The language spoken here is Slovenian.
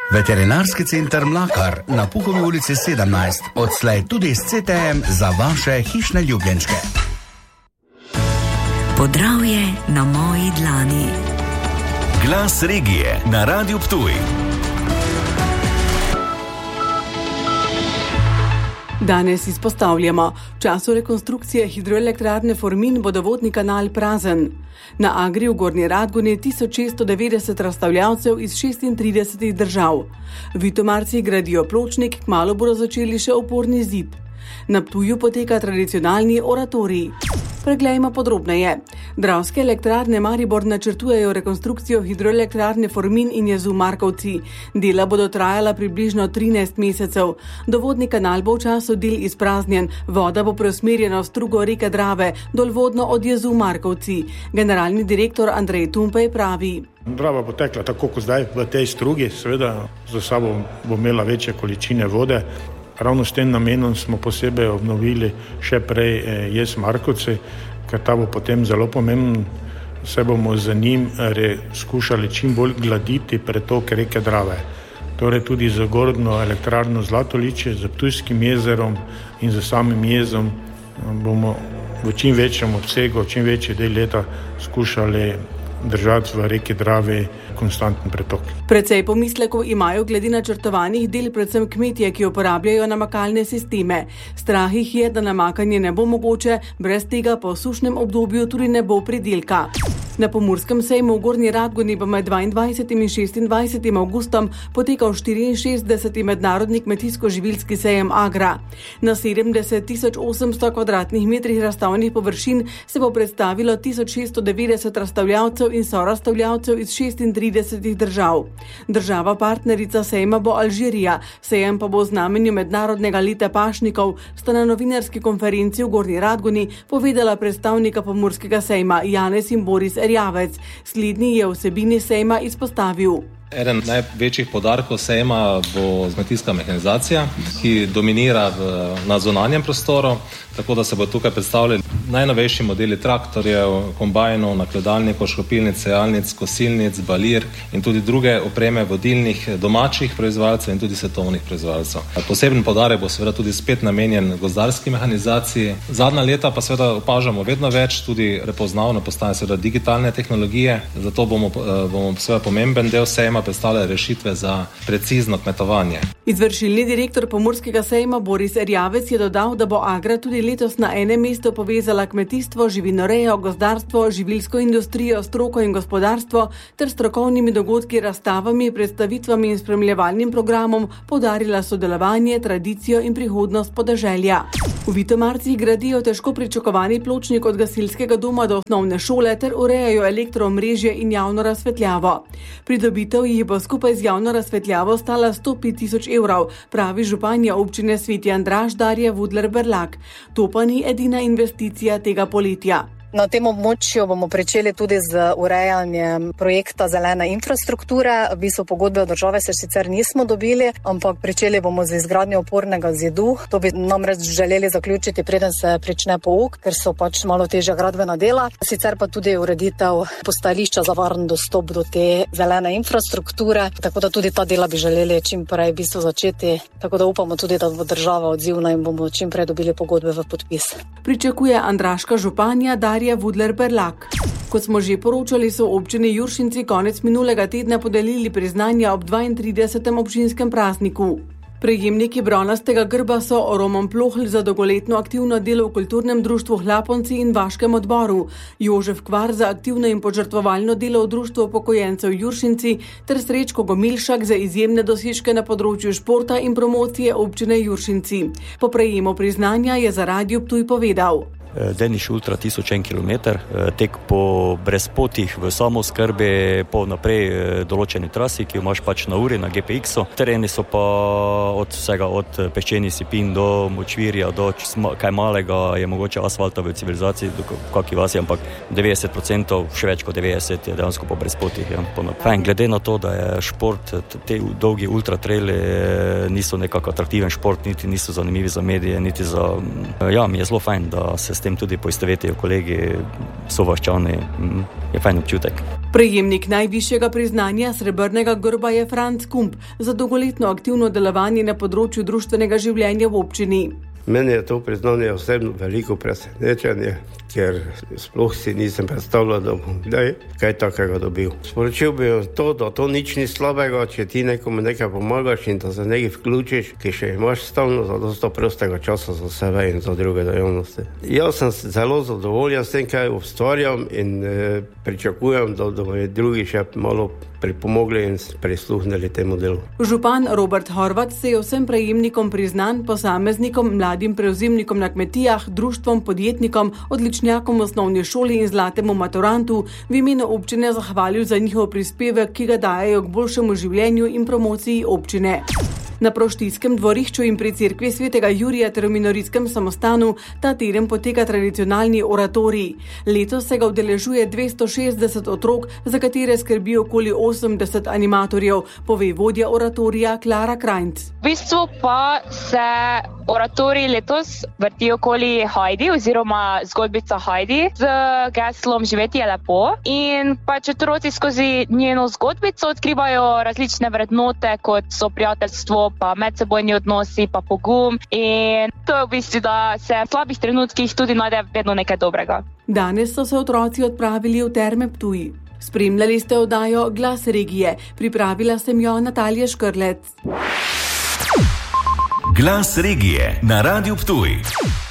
Veterinarski center Mlakar na Puhovi ulici 17. Odslej tudi s CTM za vaše hišne ljubljenčke. Podravje na moji dlani. Glas regije na Radiu Ptuj. Danes izpostavljamo, v času rekonstrukcije hidroelektrarne Formin bo vodovodni kanal prazen. Na Agri v Gornji Radgoni 1690 razstavljavcev iz 36 držav. Vitomarci gradijo pločnik, kmalu bodo začeli še oporni zid. Na Ptuju poteka tradicionalni oratorij. Preglejmo podrobneje. Dravske elektrarne Maribor načrtujejo rekonstrukcijo hidroelektrarne Formin in jezu Markovci. Dela bodo trajala približno 13 mesecev. Dovodni kanal bo v času del izpraznjen, voda bo preusmerjena v strugo reke Drave, dolvodno od jezu Markovci. Generalni direktor Andrej Tumpej pravi. Drava bo tekla tako kot zdaj v tej strugi, seveda za sabo bo imela večje količine vode. Ravno s tem namenom smo posebej obnovili še prej jez Markovci, ker ta bo potem zelo pomemben. Se bomo z njim skušali čim bolj gladiti pretok reke Drave. Torej tudi z gornjo elektrarno Zlatoličje, z Ptujskim jezerom in z samim jezom bomo v čim večjem obsegu, čim večji del leta skušali držati v reki Dravi konstanten pretok. Precej pomislekov imajo glede načrtovanih del predvsem kmetje, ki uporabljajo namakalne sisteme. Strah jih je, da namakanje ne bo mogoče, brez tega po sušnem obdobju tudi ne bo pridelka. Na Pomurskem sejmu v Gornji Radgoni bo med 22. in 26. avgustom potekal 64. mednarodni kmetijsko-živilski sejem Agra. Na 70.800 kvadratnih metrih razstavnih površin se bo predstavilo 1690 razstavljavcev in sorazstavljavcev iz 36 držav. Država partnerica sejma bo Alžirija, sejem pa bo v znamenju mednarodnega leta pašnikov, sta na novinarski konferenci v Gornji Radgoni povedala predstavnika Pomurskega sejma Janez in Boris Erjavec. Slednji je vsebini sejma izpostavil. Eden največjih poudarkov sejma bo kmetijska mehanizacija, ki dominira na zunanjem prostoru, tako da se bo tukaj predstavljali najnovejši modeli traktorjev, kombajnov, nakladalnikov, škropilnic, sejalnic, kosilnic, balir in tudi druge opreme vodilnih domačih proizvajalcev in tudi svetovnih proizvajalcev. Poseben poudarek bo seveda tudi spet namenjen gozdarski mehanizaciji. Zadnja leta pa seveda opažamo vedno več, tudi prepoznavno postaje seveda digitalne tehnologije, zato bomo seveda pomemben del sejma predstavljajo rešitve za precizno kmetovanje. Izvršilni direktor Pomurskega sejma Boris Erjavec je dodal, da bo Agra tudi letos na enem mestu povezala kmetijstvo, živinorejo, gozdarstvo, živilsko industrijo, stroko in gospodarstvo ter strokovnimi dogodki, razstavami, predstavitvami in spremljevalnim programom poudarila sodelovanje, tradicijo in prihodnost podeželja. V Vitomarcih gradijo težko pričakovani pločnik od gasilskega doma do osnovne šole ter urejajo elektroomrežje in javno razsvetljavo. Pridobitev jih bo skupaj z javno razsvetljavo stala 105.000 evrov, pravi županja občine Sveti Andraž Darja Vudler-Berlak. To pa ni edina investicija tega poletja. Na tem območju bomo pričeli tudi z urejanjem projekta zelene infrastrukture. V bistvu pogodbe od države se sicer nismo dobili, ampak pričeli bomo z izgradnjo opornega zidu. To bi namreč želeli zaključiti, preden se prične pouk, ker so pač malo težja gradbena dela. Sicer pa tudi ureditev postajališča za varen dostop do te zelene infrastrukture, tako da tudi ta dela bi želeli čim prej v bistvu začeti. Tako da upamo tudi, da bo država odzivna in bomo čim prej dobili pogodbe v podpis. Pričakuje andraška županja Darja Vudler-Berlak. Kot smo že poročali, so občini Juršinci konec minulega tedna podelili priznanja ob 32. občinskem prazniku. Prejemniki bronastega grba so Roman Plohl za dolgoletno aktivno delo v kulturnem društvu Hlaponci in Vaškem odboru, Jožef Kvar za aktivno in požrtvovalno delo v društvu upokojencev Juršinci ter Srečko Gomilšak za izjemne dosežke na področju športa in promocije občine Juršinci. Po prejemu priznanja je za Radio Ptuj povedal. Deniš Ultra 1001 km, tek po brezpotih v samooskrbi po naprej določeni trasi, ki jo imaš pač na uri na GPX-u. Tereni so pa od vsega, od peščenih sipin do močvirja, do kaj malega je mogoče asfalta v civilizaciji, do kakvi vasi, ampak 90%, še več kot 90% je dejansko po brezpotih. Ja, fajn, glede na to, da je šport, te dolgi ultra traili niso nekako atraktiven šport, niti niso zanimivi za medije, niti za... Ja, mi je zelo fajn, da se s tem tudi poistovetijo kolegi, sovaščani. je fajn občutek. Prejemnik najvišjega priznanja srebrnega grba je Franc Kump za dolgoletno aktivno delovanje na področju društvenega življenja v občini. Meni je to priznanje osebno veliko presenečenje, ker sploh si nisem predstavljal, da bom kdaj kaj takega dobil. Sporočil bi to, da to nič ni slabega, če ti nekomu nekaj pomagaš in da se nekaj vključiš, ki še imaš stalno zadosto prostega časa za sebe in za druge dejavnosti. Jaz sem zelo zadovoljen s tem, kaj ustvarjam in pričakujem, da mi drugi še malo pripomogli in prisluhnili temu delu. Župan Robert Horvat se je vsem prejemnikom priznan, posameznikom, mladim prevzemnikom na kmetijah, društvom, podjetnikom, odličnjakom v osnovni šoli in zlatemu maturantu v imenu občine zahvalil za njihov prispevek, ki ga dajejo k boljšemu življenju in promociji občine. Na Proštijskem dvorišču in pri cerkvi svetega Jurija ter v Minorijskem samostanu ta teden poteka tradicionalni oratorij. Letos se ga udeležuje 260 otrok, za katere skrbi okoli 80 animatorjev, pove vodja oratorija Klara Krajnc. V bistvu pa se oratorij letos vrti okoli Hajdi oziroma zgodbica Hajdi z geslom Živeti je lepo in pač otroci skozi njeno zgodbico odkrivajo različne vrednote, kot so prijateljstvo, pa medsebojni odnosi, pa pogum in to je v bistvu, da se v slabih trenutkih tudi najde vedno nekaj dobrega. Danes so se otroci odpravili v Terme Ptuj. Spremljali ste oddajo Glas regije. Pripravila sem jo Natalija Škrlec. Glas regije na Radiu Ptuj.